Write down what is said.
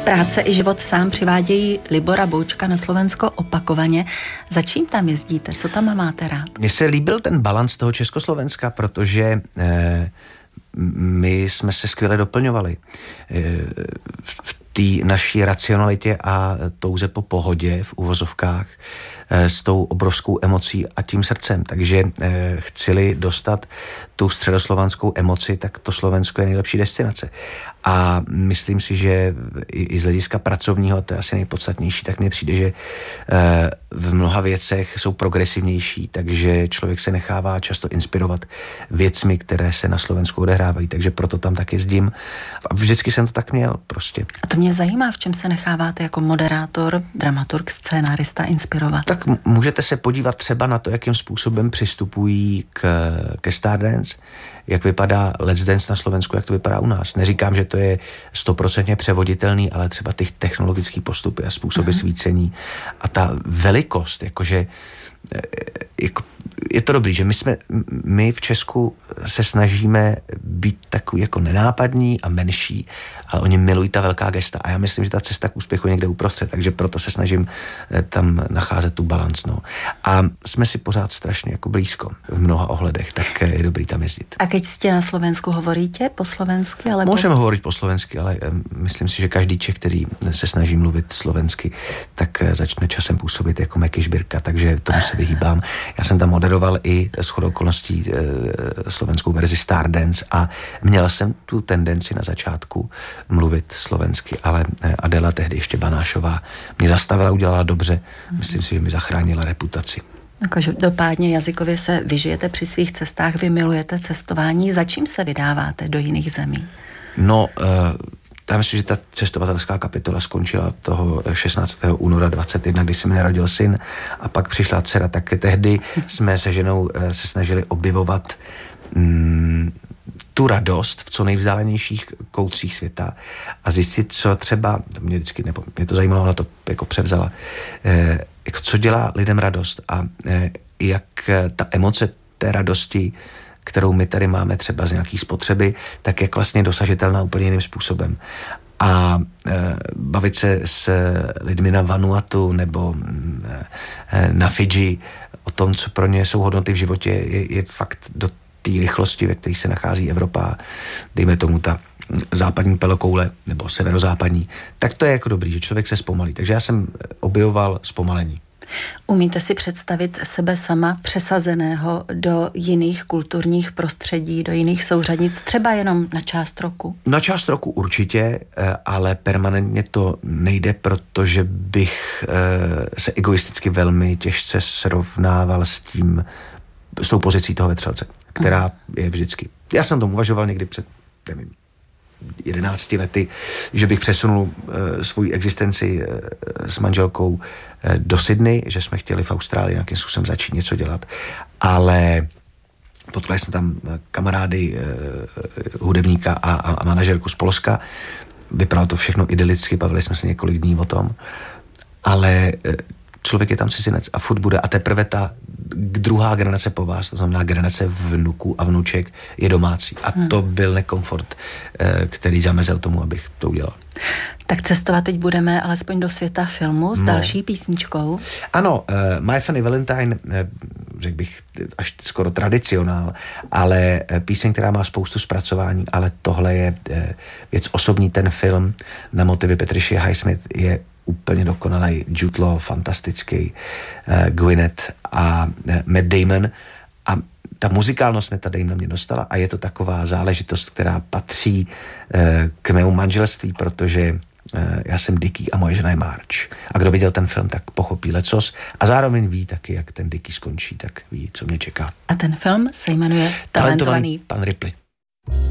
Práce i život sám přivádějí Libora Boučka na Slovensko opakovaně. Za čím tam jezdíte? Co tam máte rád? Mně se líbil ten balans toho Československa, protože my jsme se skvěle doplňovali. V té naší racionalitě a touze po pohodě v uvozovkách s tou obrovskou emocí a tím srdcem. Takže chci-li dostat tu středoslovanskou emoci, tak to Slovensko je nejlepší destinace. A myslím si, že i z hlediska pracovního, to je asi nejpodstatnější, tak mně přijde, že v mnoha věcech jsou progresivnější, takže člověk se nechává často inspirovat věcmi, které se na Slovensku odehrávají, takže proto tam tak jezdím. A vždycky jsem to tak měl prostě. A to mě zajímá, v čem se necháváte jako moderátor, dramaturg, scénárista inspirovat? Tak můžete se podívat třeba na to, jakým způsobem přistupují ke Stardance, jak vypadá Let's Dance na Slovensku, jak to vypadá u nás. Neříkám, že to je 100% převoditelný, ale třeba ty technologické postupy a způsoby svícení a ta velikost, jakože je to dobrý, že my v Česku se snažíme být takový jako nenápadní a menší, ale oni milují ta velká gesta a já myslím, že ta cesta k úspěchu je někde uprostřed, takže proto se snažím tam nacházet tu balans. No. A jsme si pořád strašně jako blízko v mnoha ohledech, tak je dobrý tam jezdit. A keď jste na Slovensku, hovoríte po slovensky? Alebo... Můžeme hovorit po slovensky, ale myslím si, že každý Čech, který se snaží mluvit slovensky, tak začne časem působit jako Meky Žbírka, takže tomu se vyhýbám. Já jsem tam moderoval i shodou okolností slovenskou verzi Stardance a měl jsem tu tendenci na začátku mluvit slovensky, ale Adela, tehdy ještě Banášová, mě zastavila, udělala dobře. Myslím si, že mi zachránila reputaci. Každopádně jazykově se vyžijete při svých cestách, vy milujete cestování. Za čím se vydáváte do jiných zemí? No, já myslím, že ta cestovatelská kapitola skončila toho 16. února 21, kdy se mi narodil syn a pak přišla dcera, tak tehdy jsme se ženou se snažili objevovat tu radost v co nejvzdálenějších koutcích světa a zjistit, co třeba, mě to zajímalo, ona to jako převzala, jako co dělá lidem radost a jak ta emoce té radosti, kterou my tady máme třeba z nějaký spotřeby, tak jak vlastně dosažitelná úplně jiným způsobem. A bavit se s lidmi na Vanuatu nebo na Fidži o tom, co pro ně jsou hodnoty v životě, je fakt do té rychlosti, ve které se nachází Evropa, dejme tomu ta západní polokoule nebo severozápadní, tak to je jako dobrý, že člověk se zpomalí. Takže já jsem objevoval zpomalení. Umíte si představit sebe sama přesazeného do jiných kulturních prostředí, do jiných souřadnic, třeba jenom na část roku? Na část roku určitě, ale permanentně to nejde, protože bych se egoisticky velmi těžce srovnával s tou pozicí toho vetřelce, která je vždycky. Já jsem tomu uvažoval někdy před 11 lety, že bych přesunul svou existenci s manželkou do Sydney, že jsme chtěli v Austrálii nějakým způsobem začít něco dělat, ale potkali jsme tam kamarády, hudebníka a manažerku z Polska. Vypadalo to všechno idylicky, bavili jsme se několik dní o tom, ale člověk je tam cizinec a furt bude a teprve ta druhá generace po vás, to znamená generace vnuků a vnuček, je domácí. A to byl nekomfort, který zamezil tomu, abych to udělal. Tak cestovat teď budeme alespoň do světa filmu s další písničkou. Ano, My Funny Valentine, řekl bych až skoro tradicionál, ale píseň, která má spoustu zpracování, ale tohle je věc osobní, ten film na motivy Patricia Highsmith je úplně dokonalý, Jude Law, fantastický, Gwyneth a Matt Damon a ta muzikálnost Matta Damona mě dostala a je to taková záležitost, která patří k mému manželství, protože já jsem Dickie a moje žena je Marge. A kdo viděl ten film, tak pochopí lecos a zároveň ví taky, jak ten Dickie skončí, tak ví, co mě čeká. A ten film se jmenuje Talentovaný pan Ripley.